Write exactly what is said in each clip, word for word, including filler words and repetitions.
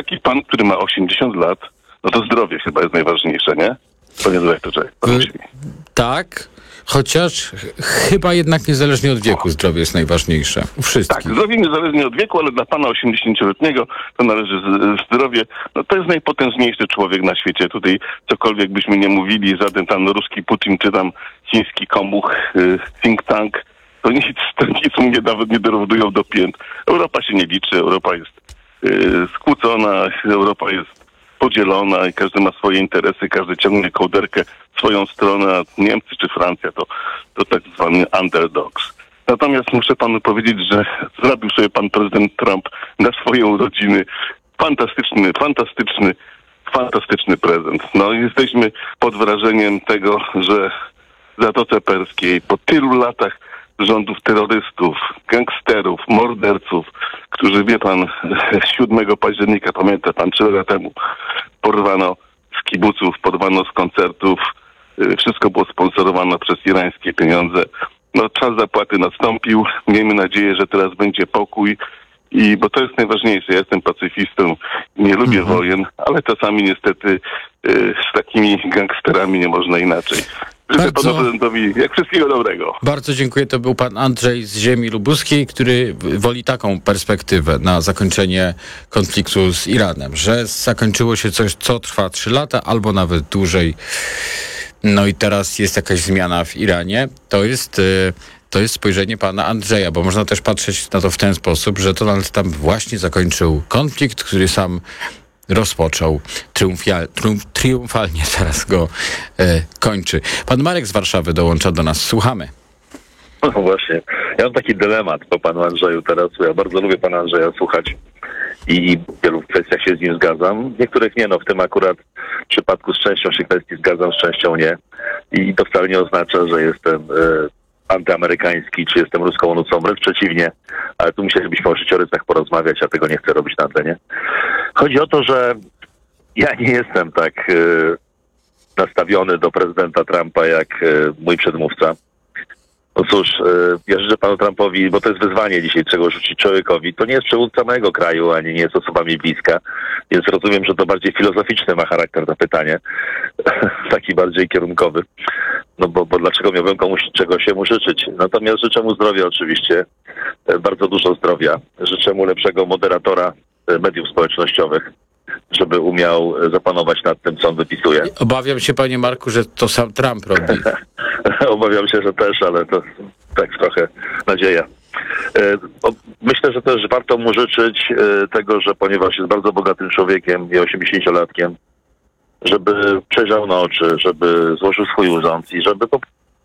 taki pan, który ma osiemdziesiąt lat, no to zdrowie chyba jest najważniejsze, nie? Panie dyrektorze. Tak, chociaż ch- chyba jednak niezależnie od wieku zdrowie jest najważniejsze. U wszystkich. Tak, zdrowie niezależnie od wieku, ale dla pana osiemdziesięcioletniego to należy z, zdrowie. No to jest najpotężniejszy człowiek na świecie. Tutaj cokolwiek byśmy nie mówili, żaden tam ruski Putin czy tam chiński komuch, y, think tank, to nic, to nic mu nie, nawet nie dorównują do pięt. Europa się nie liczy, Europa jest y, skłócona, Europa jest podzielona i każdy ma swoje interesy, każdy ciągnie kołderkę w swoją stronę, a Niemcy czy Francja to, to tak zwany underdogs. Natomiast muszę panu powiedzieć, że zrobił sobie pan prezydent Trump na swoje urodziny fantastyczny, fantastyczny, fantastyczny prezent. No jesteśmy pod wrażeniem tego, że w Zatoce Perskiej po tylu latach rządów terrorystów, gangsterów, morderców, którzy, wie pan, siódmego października, pamięta pan, trzy lata temu, porwano z kibuców, porwano z koncertów, wszystko było sponsorowane przez irańskie pieniądze. No czas zapłaty nastąpił, miejmy nadzieję, że teraz będzie pokój, i bo to jest najważniejsze. Ja jestem pacyfistą, nie lubię mhm. wojen, ale czasami niestety y, z takimi gangsterami nie można inaczej. Życzę panu prezydentowi jak wszystkiego dobrego. Bardzo dziękuję. To był pan Andrzej z ziemi lubuskiej, który woli taką perspektywę na zakończenie konfliktu z Iranem, że zakończyło się coś, co trwa trzy lata albo nawet dłużej. No i teraz jest jakaś zmiana w Iranie. To jest... Y, To jest spojrzenie pana Andrzeja, bo można też patrzeć na to w ten sposób, że Donald Trump właśnie zakończył konflikt, który sam rozpoczął. Triumfial, triumf, triumfalnie teraz go e, kończy. Pan Marek z Warszawy dołącza do nas. Słuchamy. No właśnie. Ja mam taki dylemat po panu Andrzeju teraz. Ja bardzo lubię pana Andrzeja słuchać i w wielu kwestiach się z nim zgadzam. W niektórych nie, no w tym akurat w przypadku z częścią się kwestii zgadzam, z częścią nie. I to wcale nie oznacza, że jestem... E, antyamerykański, czy jestem ruską onucą, wręcz przeciwnie, ale tu musielibyśmy o życiorysach porozmawiać, a tego nie chcę robić na antenie. Chodzi o to, że ja nie jestem tak y, nastawiony do prezydenta Trumpa, jak y, mój przedmówca. No cóż, y, ja życzę panu Trumpowi, bo to jest wyzwanie dzisiaj, czego rzucić człowiekowi. To nie jest przywódca mojego kraju, ani nie jest osobą mi bliska, więc rozumiem, że to bardziej filozoficzny ma charakter to pytanie, taki bardziej kierunkowy. No bo, bo dlaczego miałbym komuś czego się mu życzyć? Natomiast życzę mu zdrowia oczywiście, bardzo dużo zdrowia. Życzę mu lepszego moderatora mediów społecznościowych, żeby umiał zapanować nad tym, co on wypisuje. Obawiam się, panie Marku, że to sam Trump robi. Obawiam się, że też, ale to tak trochę nadzieja. Myślę, że też warto mu życzyć tego, że ponieważ jest bardzo bogatym człowiekiem i osiemdziesięciolatkiem, żeby przejrzał na oczy, żeby złożył swój urząd i żeby po,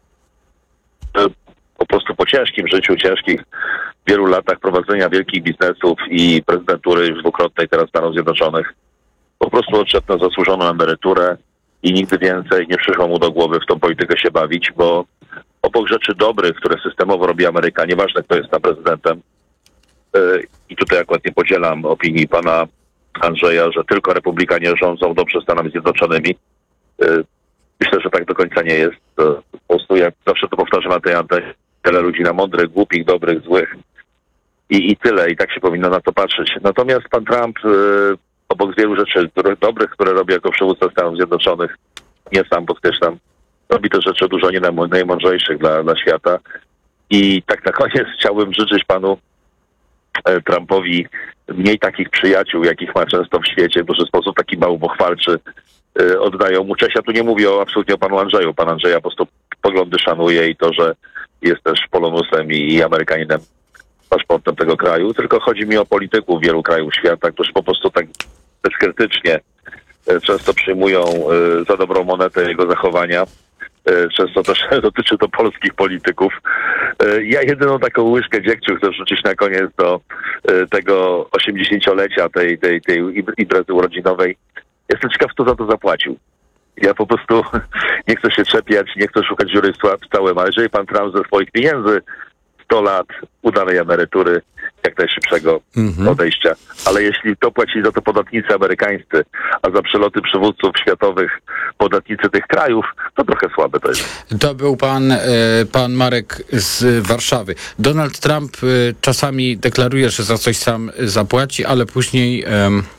po prostu po ciężkim życiu, ciężkich wielu latach prowadzenia wielkich biznesów i prezydentury już dwukrotnej teraz Stanów Zjednoczonych po prostu odszedł na zasłużoną emeryturę i nigdy więcej nie przyszło mu do głowy w tą politykę się bawić, bo obok rzeczy dobrych, które systemowo robi Ameryka, nieważne kto jest tam prezydentem, yy, i tutaj akurat nie podzielam opinii pana Andrzeja, że tylko republikanie rządzą dobrze Stanami Zjednoczonymi. Myślę, że tak do końca nie jest. Po prostu jak zawsze to powtarzam na tej antenie, tyle ludzi na mądrych, głupich, dobrych, złych i, i tyle. I tak się powinno na to patrzeć. Natomiast pan Trump obok wielu rzeczy które, dobrych, które robi jako przywódca Stanów Zjednoczonych, nie sam podkreślam, robi też rzeczy dużo nie najmądrzejszych dla, dla świata. I tak na koniec chciałbym życzyć panu Trumpowi mniej takich przyjaciół, jakich ma często w świecie, w duży sposób taki bałwochwalczy yy, oddają mu cześć. Ja tu nie mówię o, absolutnie o panu Andrzeju. Pan Andrzeja po prostu poglądy szanuje i to, że jest też Polonusem i, i Amerykaninem, paszportem tego kraju, tylko chodzi mi o polityków wielu krajów świata, którzy po prostu tak bezkrytycznie yy, często przyjmują yy, za dobrą monetę jego zachowania. Często też dotyczy to polskich polityków. Ja jedyną taką łyżkę dziegciu chcę wrzucić na koniec do tego osiemdziesięciolecia tej, tej, tej imprezy urodzinowej. Jestem ciekaw, kto za to zapłacił. Ja po prostu nie chcę się czepiać, nie chcę szukać dziury w całym, ale jeżeli pan Trump ze swoich pieniędzy sto lat udanej emerytury, jak najszybszego mhm. odejścia. Ale jeśli to płacili za to podatnicy amerykańscy, a za przeloty przywódców światowych podatnicy tych krajów, to trochę słabe to jest. To był pan, pan Marek z Warszawy. Donald Trump czasami deklaruje, że za coś sam zapłaci, ale później... Um...